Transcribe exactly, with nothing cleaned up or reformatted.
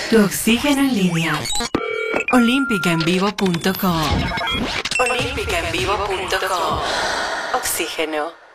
Tu oxígeno en línea. olímpica en vivo punto com. olímpica en vivo punto com. Oxígeno.